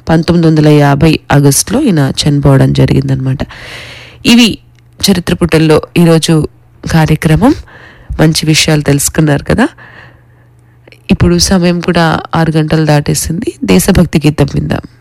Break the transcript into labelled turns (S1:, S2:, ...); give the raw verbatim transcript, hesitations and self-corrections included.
S1: పంతొమ్మిది వందల యాభై ఆగస్టులో ఈయన చనిపోవడం జరిగిందనమాట. ఇవి చరిత్ర పుటల్లో ఈరోజు కార్యక్రమం. మంచి విషయాలు తెలుసుకున్నారు కదా. ఇప్పుడు సమయం కూడా ఆరు గంటలు దాటేసింది. దేశభక్తి గీతం విందాం.